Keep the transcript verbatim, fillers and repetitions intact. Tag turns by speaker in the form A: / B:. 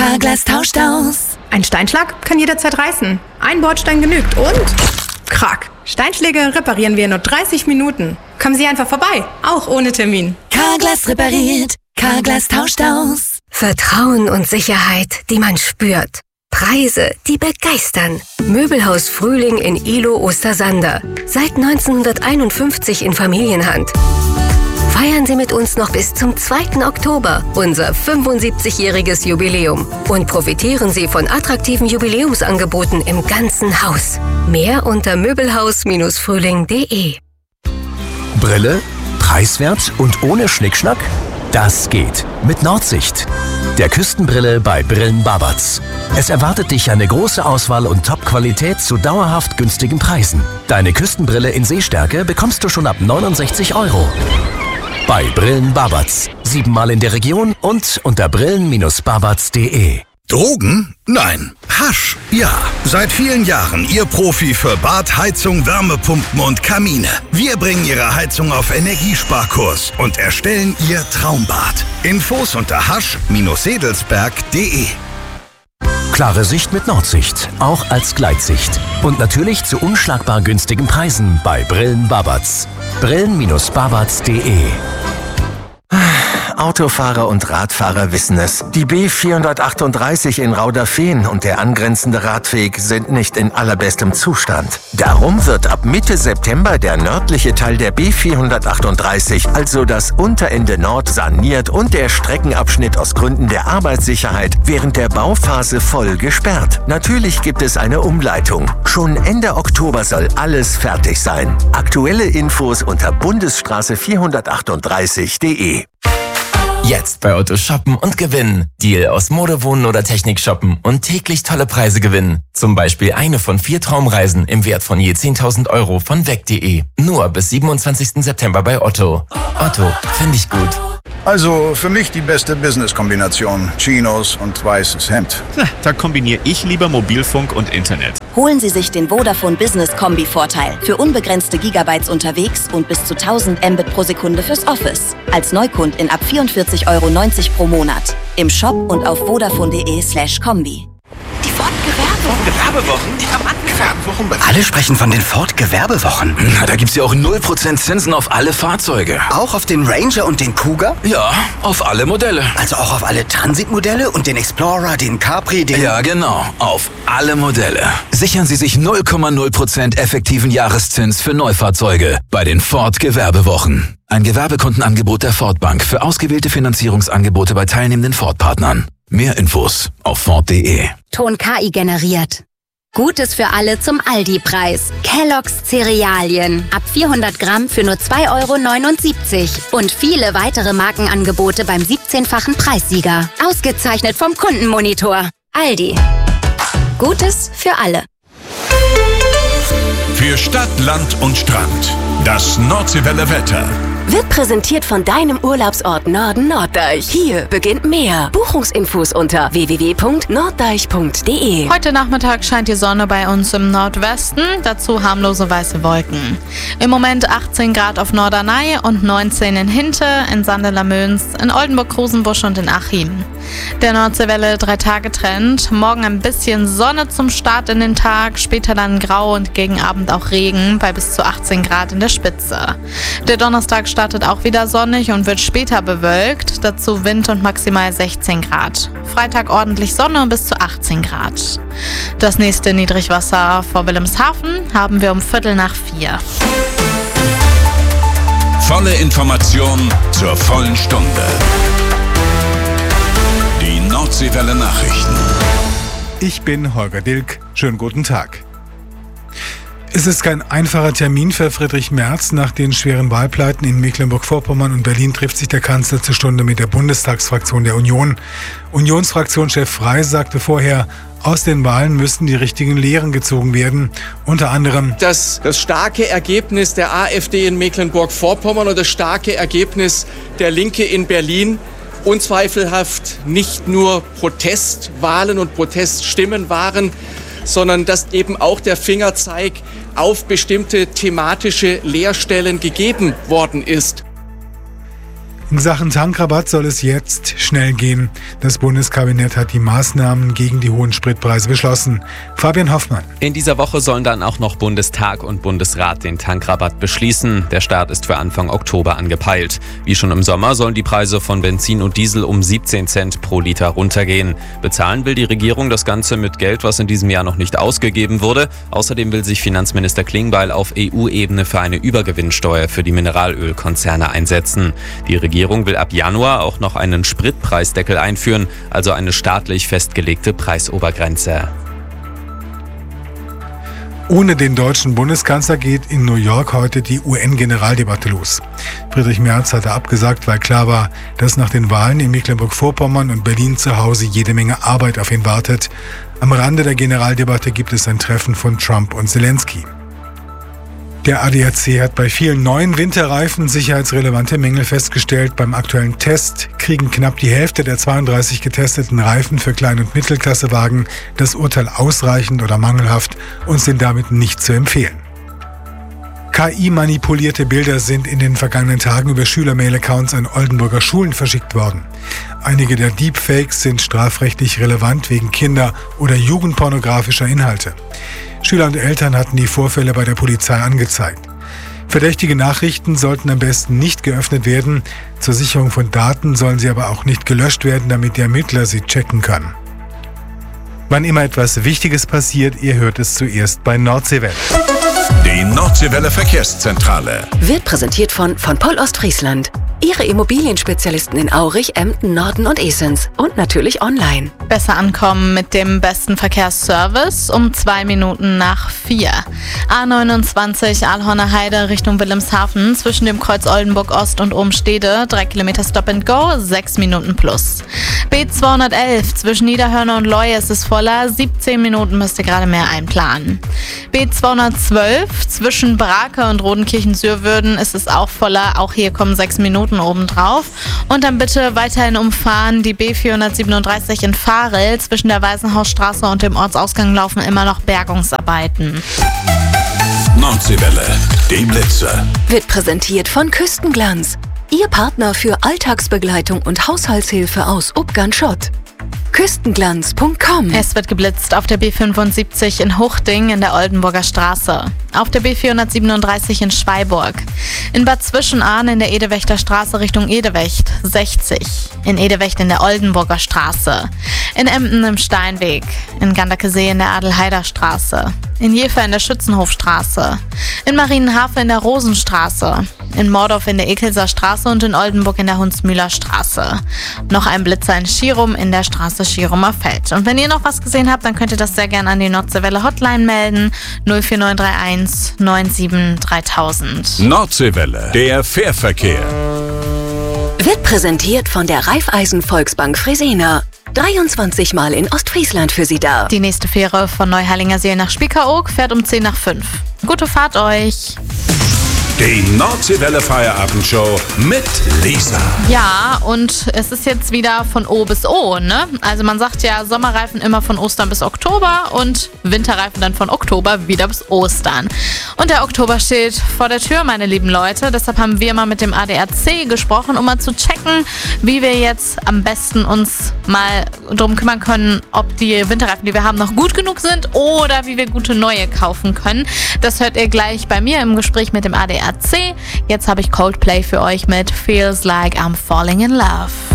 A: Carglass tauscht aus.
B: Ein Steinschlag kann jederzeit reißen. Ein Bordstein genügt und... Krack. Steinschläge reparieren wir in nur dreißig Minuten. Kommen Sie einfach vorbei, auch ohne Termin.
A: Carglass repariert. Carglass tauscht aus.
C: Vertrauen und Sicherheit, die man spürt. Preise, die begeistern. Möbelhaus Frühling in Ilo Ostersander. Seit neunzehnhunderteinundfünfzig in Familienhand. Feiern Sie mit uns noch bis zum zweiten Oktober unser fünfundsiebzigjähriges Jubiläum und profitieren Sie von attraktiven Jubiläumsangeboten im ganzen Haus. Mehr unter möbelhaus Frühling punkt de.
D: Brille, preiswert und ohne Schnickschnack? Das geht mit Nordsicht, der Küstenbrille bei Brillen Babatz. Es erwartet dich eine große Auswahl und Top-Qualität zu dauerhaft günstigen Preisen. Deine Küstenbrille in Sehstärke bekommst du schon ab neunundsechzig Euro. Bei Brillen Babatz. Siebenmal in der Region und unter brillen babatz punkt de.
E: Drogen? Nein. Hasch? Ja. Seit vielen Jahren Ihr Profi für Bad, Heizung, Wärmepumpen und Kamine. Wir bringen Ihre Heizung auf Energiesparkurs und erstellen Ihr Traumbad. Infos unter hasch sedelsberg punkt de.
D: Klare Sicht mit Nordsicht, auch als Gleitsicht. Und natürlich zu unschlagbar günstigen Preisen bei Brillen Babatz. brillen babatz punkt de.
F: Autofahrer und Radfahrer wissen es. Die B vierhundertachtunddreißig in Rauderfehn und der angrenzende Radweg sind nicht in allerbestem Zustand. Darum wird ab Mitte September der nördliche Teil der B vierhundertachtunddreißig, also das Unterende Nord, saniert und der Streckenabschnitt aus Gründen der Arbeitssicherheit während der Bauphase voll gesperrt. Natürlich gibt es eine Umleitung. Schon Ende Oktober soll alles fertig sein. Aktuelle Infos unter bundesstraße vierhundertachtunddreißig punkt de.
G: Jetzt bei Otto shoppen und gewinnen. Deal aus Mode, Wohnen oder Technik shoppen und täglich tolle Preise gewinnen. Zum Beispiel eine von vier Traumreisen im Wert von je zehntausend Euro von weg punkt de. Nur bis siebenundzwanzigsten September bei Otto. Otto, finde ich gut.
E: Also für mich die beste Business-Kombination. Chinos und weißes Hemd.
H: Na, da kombiniere ich lieber Mobilfunk und Internet.
I: Holen Sie sich den Vodafone Business Kombi-Vorteil. Für unbegrenzte Gigabytes unterwegs und bis zu tausend Mbit pro Sekunde fürs Office. Als Neukundin ab vierundvierzig Euro neunzig pro Monat. Im Shop und auf vodafone punkt de slash kombi.
J: Die Ford-Gewerbewochen.
K: Gewerbewochen?
J: Die Rabattgewerbewochen.
K: Alle sprechen von den Ford-Gewerbewochen.
J: Na, da gibt's ja auch null Prozent Zinsen auf alle Fahrzeuge.
K: Auch auf den Ranger und den Cougar?
J: Ja, auf alle Modelle.
K: Also auch auf alle Transit-Modelle und den Explorer, den Capri, den...
J: Ja, genau. Auf alle Modelle. Sichern Sie sich null Komma null Prozent effektiven Jahreszins für Neufahrzeuge bei den Ford-Gewerbewochen. Ein Gewerbekundenangebot der Ford Bank für ausgewählte Finanzierungsangebote bei teilnehmenden Ford-Partnern. Mehr Infos auf ford punkt de.
C: Ton K I generiert. Gutes für alle zum Aldi-Preis. Kellogg's Cerealien. Ab vierhundert Gramm für nur zwei Euro neunundsiebzig. Und viele weitere Markenangebote beim siebzehnfachen Preissieger. Ausgezeichnet vom Kundenmonitor. Aldi. Gutes für alle.
L: Für Stadt, Land und Strand. Das Nordseewelle Wetter.
M: Wird präsentiert von deinem Urlaubsort Norden Norddeich. Hier beginnt mehr. Buchungsinfos unter w w w punkt norddeich punkt de.
B: Heute Nachmittag scheint die Sonne bei uns im Nordwesten, dazu harmlose weiße Wolken. Im Moment achtzehn Grad auf Norderney und neunzehn in Hinte, in Sandeler-Möns, in Oldenburg-Rosenbusch und in Achim. Der Nordseewelle drei-Tage-Trend. Morgen ein bisschen Sonne zum Start in den Tag, später dann grau und gegen Abend auch Regen bei bis zu achtzehn Grad in der Spitze. Der Donnerstag startet auch wieder sonnig und wird später bewölkt, dazu Wind und maximal sechzehn Grad. Freitag ordentlich Sonne bis zu achtzehn Grad. Das nächste Niedrigwasser vor Wilhelmshaven haben wir um Viertel nach vier.
L: Volle Information zur vollen Stunde. Die Nordseewelle Nachrichten.
N: Ich bin Holger Dilk. Schönen guten Tag. Es ist kein einfacher Termin für Friedrich Merz. Nach den schweren Wahlpleiten in Mecklenburg-Vorpommern und Berlin trifft sich der Kanzler zur Stunde mit der Bundestagsfraktion der Union. Unionsfraktionschef Frey sagte vorher, aus den Wahlen müssten die richtigen Lehren gezogen werden. Unter anderem
O: dass das starke Ergebnis der AfD in Mecklenburg-Vorpommern und das starke Ergebnis der Linke in Berlin unzweifelhaft nicht nur Protestwahlen und Proteststimmen waren, sondern dass eben auch der Fingerzeig auf bestimmte thematische Leerstellen gegeben worden ist.
N: In Sachen Tankrabatt soll es jetzt schnell gehen. Das Bundeskabinett hat die Maßnahmen gegen die hohen Spritpreise beschlossen. Fabian Hoffmann.
P: In dieser Woche sollen dann auch noch Bundestag und Bundesrat den Tankrabatt beschließen. Der Start ist für Anfang Oktober angepeilt. Wie schon im Sommer sollen die Preise von Benzin und Diesel um siebzehn Cent pro Liter runtergehen. Bezahlen will die Regierung das Ganze mit Geld, was in diesem Jahr noch nicht ausgegeben wurde. Außerdem will sich Finanzminister Klingbeil auf E U-Ebene für eine Übergewinnsteuer für die Mineralölkonzerne einsetzen. Die Regierung Die Regierung will ab Januar auch noch einen Spritpreisdeckel einführen, also eine staatlich festgelegte Preisobergrenze.
N: Ohne den deutschen Bundeskanzler geht in New York heute die U N-Generaldebatte los. Friedrich Merz hatte abgesagt, weil klar war, dass nach den Wahlen in Mecklenburg-Vorpommern und Berlin zu Hause jede Menge Arbeit auf ihn wartet. Am Rande der Generaldebatte gibt es ein Treffen von Trump und Zelensky. Der A D A C hat bei vielen neuen Winterreifen sicherheitsrelevante Mängel festgestellt. Beim aktuellen Test kriegen knapp die Hälfte der zweiunddreißig getesteten Reifen für Klein- und Mittelklassewagen das Urteil ausreichend oder mangelhaft und sind damit nicht zu empfehlen. K I-manipulierte Bilder sind in den vergangenen Tagen über Schülermail-Accounts an Oldenburger Schulen verschickt worden. Einige der Deepfakes sind strafrechtlich relevant wegen kinder- oder jugendpornografischer Inhalte. Schüler und Eltern hatten die Vorfälle bei der Polizei angezeigt. Verdächtige Nachrichten sollten am besten nicht geöffnet werden. Zur Sicherung von Daten sollen sie aber auch nicht gelöscht werden, damit der Ermittler sie checken kann. Wann immer etwas Wichtiges passiert, ihr hört es zuerst bei Nordseewelle.
L: Die Nordseewelle Verkehrszentrale
M: Wird präsentiert von von Poll Ostfriesland. Ihre Immobilienspezialisten in Aurich, Emden, Norden und Esens. Und natürlich online.
B: Besser ankommen mit dem besten Verkehrsservice um zwei Minuten nach vier. A neunundzwanzig Aalhorner Heide Richtung Wilhelmshaven zwischen dem Kreuz Oldenburg Ost und Obenstede. Drei Kilometer Stop and Go, sechs Minuten plus. B zweihundertelf zwischen Niederhörner und Loy ist es voller. siebzehn Minuten müsst ihr gerade mehr einplanen. B zweihundertzwölf zwischen Brake und Rodenkirchen-Sürwürden ist es auch voller. Auch hier kommen sechs Minuten obendrauf. Und dann bitte weiterhin umfahren. Die B vierhundertsiebenunddreißig in Farel zwischen der Weißenhausstraße und dem Ortsausgang laufen immer noch Bergungsarbeiten.
L: Nordseewelle, die Blitze.
M: Wird präsentiert von Küstenglanz. Ihr Partner für Alltagsbegleitung und Haushaltshilfe aus Ubgern-Schott. Küstenglanz Punkt com.
B: Es wird geblitzt auf der B fünfundsiebzig in Huchting in der Oldenburger Straße. Auf der B vierhundertsiebenunddreißig in Schweiburg. In Bad Zwischenahn in der Edewechter Straße Richtung Edewecht sechzig. In Edewecht in der Oldenburger Straße. In Emden im Steinweg. In Ganderkesee in der Adelheider Straße. In Jever in der Schützenhofstraße. In Marienhafen in der Rosenstraße. In Mordorf in der Ekelser Straße und in Oldenburg in der Hunsmühler Straße. Noch ein Blitzer in Schirum in der Straße Schirumer Feld. Und wenn ihr noch was gesehen habt, dann könnt ihr das sehr gerne an die Nordseewelle Hotline melden. null vier neun drei eins neun sieben dreitausend.
L: Nordseewelle, der Fährverkehr.
M: Wird präsentiert von der Raiffeisen Volksbank Fresena. dreiundzwanzig Mal in Ostfriesland für Sie da.
B: Die nächste Fähre von Neuharlingersee nach Spiekeroog fährt um zehn nach fünf. Gute Fahrt euch!
L: Die Nordseewelle Feierabendshow mit Lisa.
B: Ja, und es ist jetzt wieder von O bis O, ne? Also man sagt ja Sommerreifen immer von Ostern bis Oktober und Winterreifen dann von Oktober wieder bis Ostern. Und der Oktober steht vor der Tür, meine lieben Leute. Deshalb haben wir mal mit dem A D A C gesprochen, um mal zu checken, wie wir jetzt am besten uns mal drum kümmern können, ob die Winterreifen, die wir haben, noch gut genug sind oder wie wir gute neue kaufen können. Das hört ihr gleich bei mir im Gespräch mit dem A D A C. Jetzt habe ich Coldplay für euch mit Feels Like I'm Falling in Love.